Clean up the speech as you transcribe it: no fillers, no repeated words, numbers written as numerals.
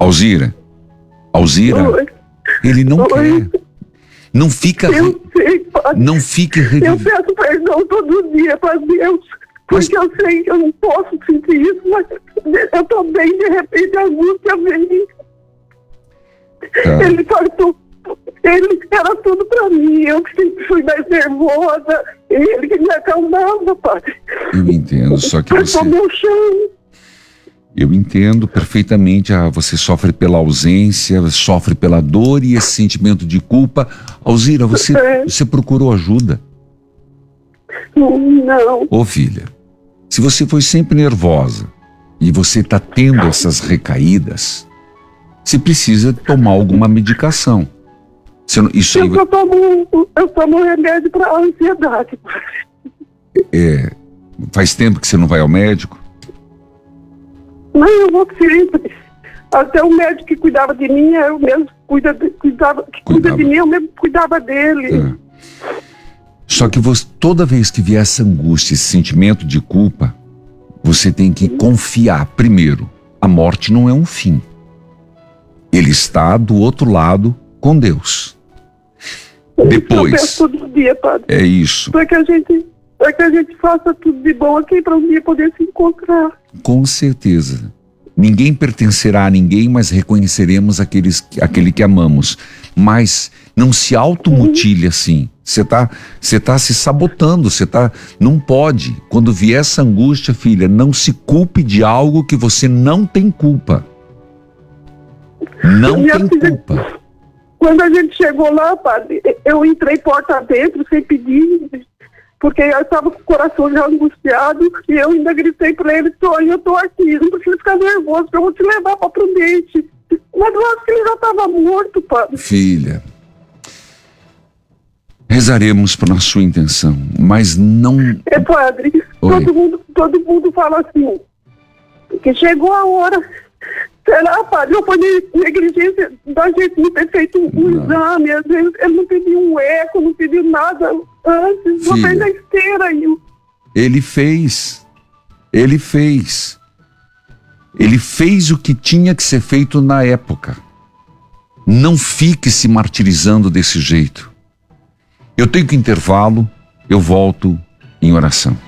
Alzira, Oi. ele não Oi. quer. Não fica, Eu sei, padre. não fique Eu revivendo. peço perdão todo dia para Deus, porque eu sei que eu não posso sentir isso, mas eu tô bem, de repente a angústia vem. Tá. Ele partou, ele era tudo para mim, eu que sempre fui mais nervosa, ele que me acalmava, padre. Eu entendo, só que Mas você... meu chão. Eu entendo perfeitamente, você sofre pela ausência, sofre pela dor e esse sentimento de culpa. Alzira, você procurou ajuda? Não. Ô filha, se você foi sempre nervosa e você está tendo essas recaídas, você precisa tomar alguma medicação. Isso aí Eu tomo remédio para ansiedade. faz tempo que você não vai ao médico? Não, eu vou sempre. Até o médico que cuidava de mim, eu mesmo cuida de mim, eu mesmo cuidava dele. Só que toda vez que vier essa angústia, esse sentimento de culpa, você tem que confiar. Primeiro, a morte não é um fim. Ele está do outro lado com Deus. Depois, eu peço todo dia, padre. É isso. Para que a gente faça tudo de bom aqui, para um dia poder se encontrar. Com certeza. Ninguém pertencerá a ninguém, mas reconheceremos aquele que amamos. Mas não se automutile assim. Você tá se sabotando, não pode. Quando vier essa angústia, filha, não se culpe de algo que você não tem culpa. Não tem culpa. Quando a gente chegou lá, padre, eu entrei porta dentro sem pedir, porque eu estava com o coração já angustiado, e eu ainda gritei para ele: Tonho, eu tô aqui, não precisa ficar nervoso, que eu vou te levar para Prudente. Mas eu acho que ele já estava morto, padre. Filha, rezaremos na sua intenção, mas não... Padre, todo mundo fala assim, que chegou a hora. Será, padre? Eu foi negligência da gente não ter feito um exame, às vezes ele não pediu um eco, não pediu nada antes, não fez a esteira aí. Ele fez o que tinha que ser feito na época. Não fique se martirizando desse jeito. Eu tenho que intervalo, eu volto em oração.